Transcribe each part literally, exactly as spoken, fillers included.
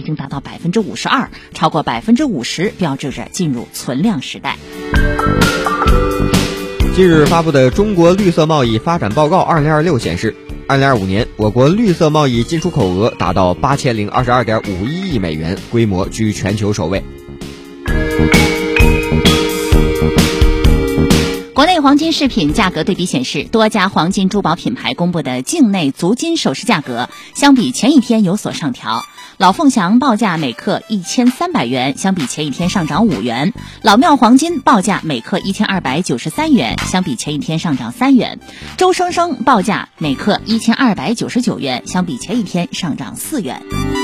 经达到百分之五十二，超过百分之五十，标志着进入存量时代。 近日发布的《中国绿色贸易发展报告二零二六》显示，二零二五年我国绿色贸易进出口额达到八千零二十二点五一亿美元，规模居全球首位。 国内黄金饰品价格对比显示，多家黄金珠宝品牌公布的境内足金首饰价格相比前一天有所上调。老凤祥报价每克一千三百元，相比前一天上涨五元；老庙黄金报价每克一千二百九十三元，相比前一天上涨三元；周生生报价每克一千二百九十九元，相比前一天上涨四元。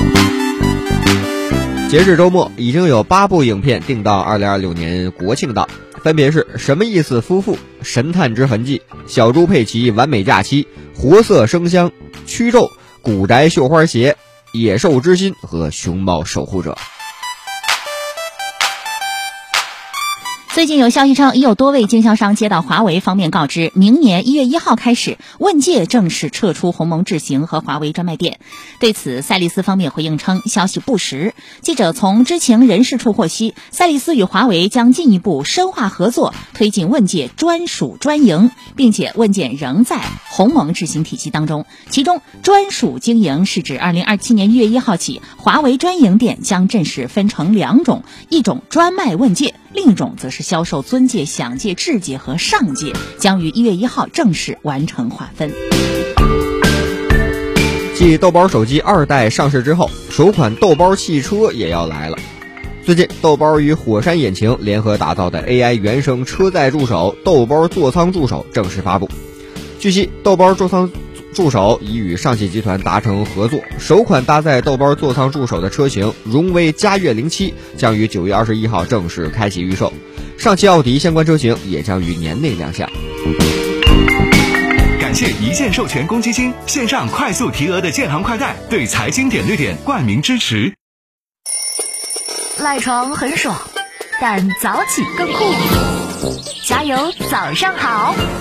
截至周末，已经有八部影片定到二零二六年国庆档，分别是什么意思夫妇、神探之痕迹、小猪佩奇完美假期、活色生香、驱咒、古宅绣花鞋、野兽之心和熊猫守护者。 最近有消息称，已有多位经销商接到华为方面告知，明年一月一号开始，问界正式撤出鸿蒙智行和华为专卖店。对此，赛力斯方面回应称，消息不实。记者从知情人士处获悉，赛力斯与华为将进一步深化合作，推进问界专属专营，并且问界仍在鸿蒙智行体系当中。其中，专属经营是指二零二七年一月一号起，华为专营店将正式分成两种，一种专卖问界，另一种则是销售尊界、享界、智界和上界，将于一月一号正式完成划分。 继豆包手机二代上市之后，首款豆包汽车也要来了。最近，豆包与火山引擎联合打造的 A I 原生车载助手豆包座舱助手正式发布。据悉，豆包座舱助手已与上汽集团达成合作，首款搭载豆包座舱助手的车型荣威嘉悦零七将于九月二十一号正式开启预售，上汽奥迪相关车型也将于年内亮相。 感谢一键授权公积金线上快速提额的建行快贷对财经点对点冠名支持。 赖床很爽，但早起更酷。加油，早上好。